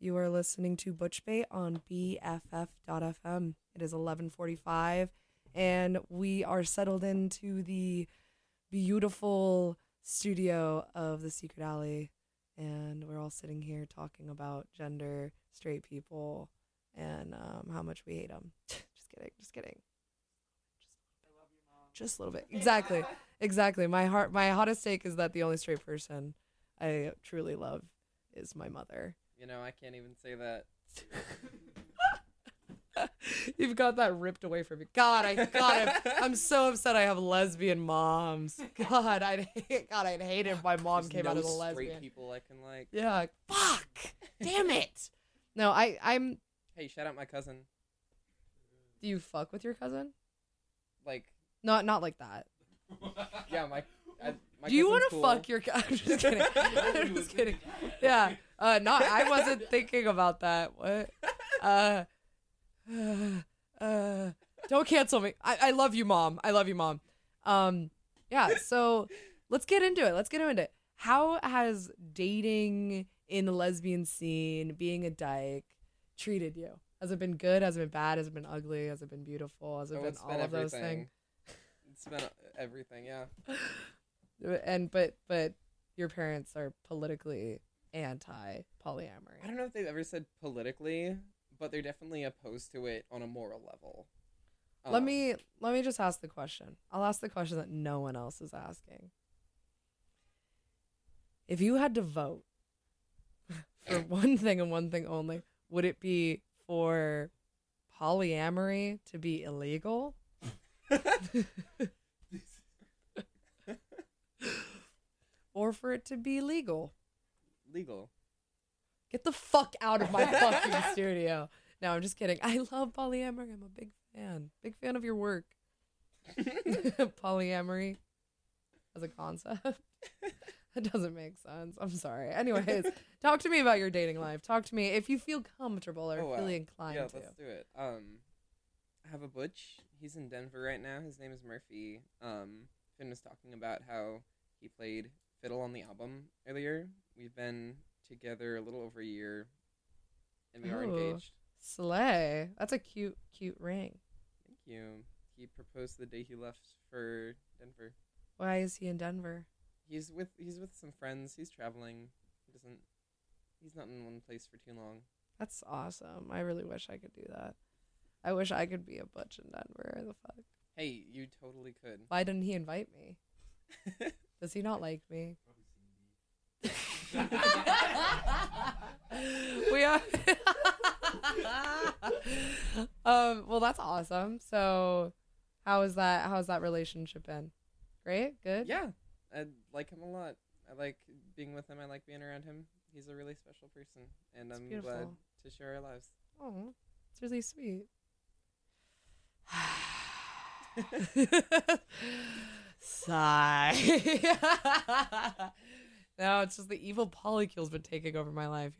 You are listening to Butchbait on BFF.FM. It is 11:45, and we are settled into the beautiful studio of the Secret Alley, and we're all sitting here talking about gender, straight people, and how much we hate them. Just kidding. Just a little bit. Exactly. My hottest take is that the only straight person I truly love is my mother. You know, I can't even say that. You've got that ripped away from me. I'm so upset I have lesbian moms. I'd hate if my mom came out as a lesbian. Straight people I can like. Yeah, fuck. Damn it. No, I'm. Hey, shout out my cousin. Do you fuck with your cousin? Like. Not like that. Yeah, my do you want to cool. fuck your cousin? I'm just kidding. Yeah. I wasn't thinking about that. What? Don't cancel me. I love you, Mom. Yeah, so let's get into it. How has dating in the lesbian scene, being a dyke, treated you? Has it been good? Has it been bad? Has it been ugly? Has it been beautiful? Has it been all of those things? It's been everything, yeah. And but your parents are politically anti-polyamory. I don't know if they've ever said politically, but they're definitely opposed to it on a moral level. Let me just ask the question. I'll ask the question that no one else is asking. If you had to vote for one thing and one thing only, would it be for polyamory to be illegal? Or for it to be legal? Legal. Get the fuck out of my fucking studio. No, I'm just kidding. I love polyamory. I'm a big fan. Big fan of your work. Polyamory as a concept. That doesn't make sense. I'm sorry. Anyways, talk to me about your dating life. Talk to me if you feel comfortable or really inclined to. Yeah, let's do it. I have a butch. He's in Denver right now. His name is Murphy. Finn was talking about how he played fiddle on the album earlier. We've been together a little over a year, and we are engaged. Slay. That's a cute ring. Thank you. He proposed the day he left for Denver. Why is he in Denver? He's with some friends. He's traveling. He's not in one place for too long. That's awesome. I really wish I could do that. I wish I could be a butch in Denver. The fuck? Hey, you totally could. Why didn't he invite me? Does he not like me? We are. Well, that's awesome. So, how has that relationship been? Great, good. Yeah, I like him a lot. I like being with him. I like being around him. He's a really special person, and I'm glad to share our lives. Oh, it's really sweet. Sigh. No, it's just the evil polycule's been taking over my life.